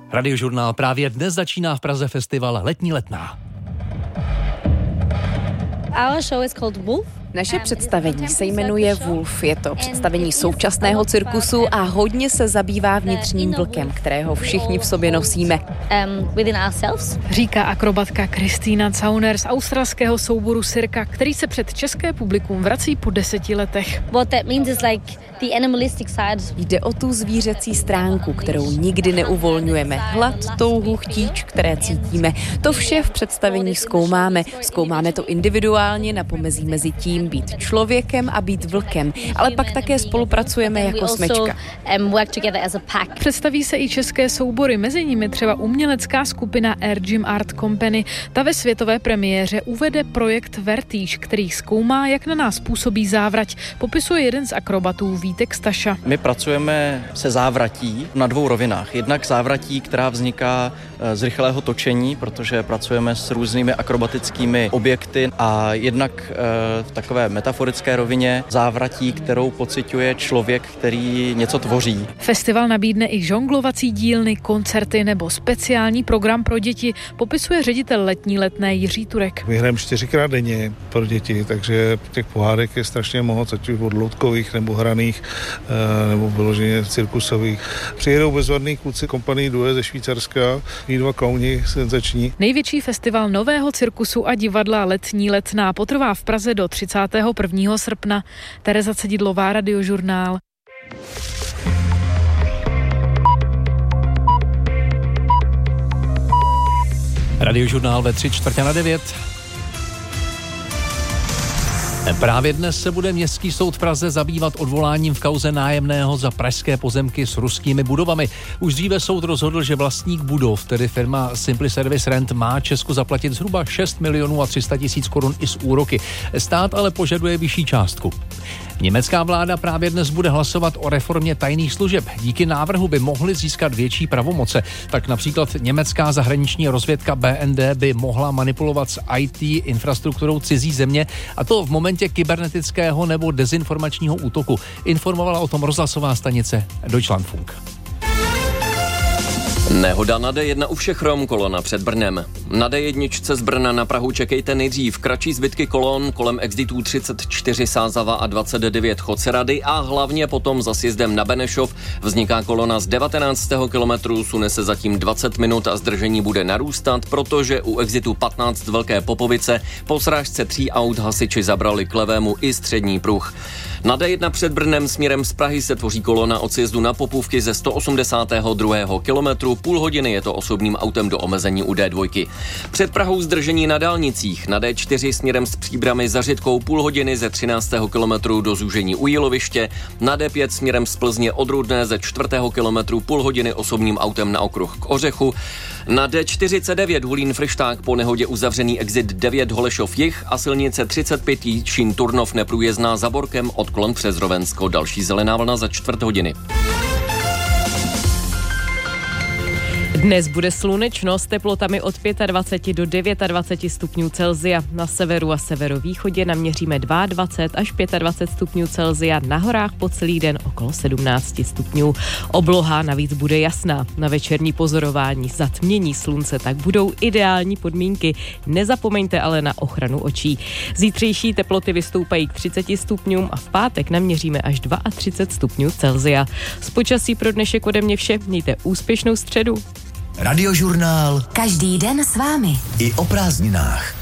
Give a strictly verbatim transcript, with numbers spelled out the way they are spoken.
Radiožurnál právě dnes začíná v Praze festival Letní letná. Our show is called Wolf. Naše představení se jmenuje Wolf. Je to představení současného cirkusu a hodně se zabývá vnitřním vlkem, kterého všichni v sobě nosíme. Říká akrobatka Kristýna Zauner z australského souboru Cirka, který se před české publikum vrací po deseti letech. Jde o tu zvířecí stránku, kterou nikdy neuvolňujeme. Hlad, touhu, chtíč, které cítíme. To vše v představení zkoumáme. Zkoumáme to individuálně na pomezí mezi tím být člověkem a být vlkem, ale pak také spolupracujeme jako smečka. Představí se i české soubory, mezi nimi třeba umělecká skupina Air Gym Art Company. Ta ve světové premiéře uvede projekt Vertige, který zkoumá, jak na nás působí závrať. Popisuje jeden z akrobatů Vítek Staša. My pracujeme se závratí na dvou rovinách. Jednak závratí, která vzniká z rychlého točení, protože pracujeme s různými akrobatickými objekty, a jednak v takové metaforické rovině závratí, kterou pociťuje člověk, který něco tvoří. Festival nabídne i žonglovací dílny, koncerty nebo speciální program pro děti, popisuje ředitel Letní letné Jiří Turek. Vyhrajeme čtyřikrát denně pro děti, takže těch pohádek je strašně moc, ať už od loutkových nebo hraných, nebo vyloženě cirkusových. Přijedou bezvadný kluci kompanii Due ze Švýcarska, i dva klauni senzační. Největší festival nového cirkusu a divadla Letní letná potrvá v Praze do třicátého prvního srpna. Tereza Cedidlová, Radiožurnál. Radiožurnál ve tři čtvrtě na devět. Právě dnes se bude Městský soud v Praze zabývat odvoláním v kauze nájemného za pražské pozemky s ruskými budovami. Už dříve soud rozhodl, že vlastník budov, tedy firma Simply Service Rent, má Česku zaplatit zhruba šest milionů a tři sta tisíc korun i s úroky. Stát ale požaduje vyšší částku. Německá vláda právě dnes bude hlasovat o reformě tajných služeb. Díky návrhu by mohly získat větší pravomoce. Tak například německá zahraniční rozvědka B N D by mohla manipulovat s í té infrastrukturou cizí země, a to v momentě kybernetického nebo dezinformačního útoku. Informovala o tom rozhlasová stanice Deutschlandfunk. Nehoda na D jedna u všech Rom, kolona před Brnem. Na D jedna z Brna na Prahu čekejte nejdřív kratší zbytky kolon kolem exitů třicet čtyři Sázava a dvacet devět Chocerady a hlavně potom za sjezdem na Benešov vzniká kolona z devatenáctého kilometru, sune se zatím dvacet minut a zdržení bude narůstat, protože u exitu patnáct Velké Popovice po srážce tří aut hasiči zabrali k levému i střední pruh. Na D jedna před Brnem směrem z Prahy se tvoří kolona od sjezdu na Popůvky ze sto osmdesátého druhého kilometru, půl hodiny je to osobním autem do omezení u D dva. Před Prahou zdržení na dálnicích, na D čtyři směrem z Příbramy za Řitkou půl hodiny ze třináctého kilometru do zúžení u Jíloviště, na D pět směrem z Plzně od Rudné ze čtvrtého kilometru půl hodiny osobním autem na okruh k Ořechu, na D čtyřicet devět Hulín-Fryšták po nehodě uzavřený exit devět Holešov jih a silnice třicet pět Jíčín Turnov neprůjezdná za Borkem odklon přes Rovensko, další zelená vlna za čtvrt hodiny. Dnes bude slunečno s teplotami od dvacet pět do dvacet devět stupňů Celsia. Na severu a severovýchodě naměříme dvacet dva až dvacet pět stupňů Celsia, na horách po celý den okolo sedmnáct stupňů. Obloha navíc bude jasná. Na večerní pozorování zatmění slunce tak budou ideální podmínky. Nezapomeňte ale na ochranu očí. Zítřejší teploty vystoupají k třicet stupňům a v pátek naměříme až třicet dva stupňů Celsia. Z počasí pro dnešek ode mě vše. Mějte úspěšnou středu. Radiožurnál. Každý den s vámi. I o prázdninách.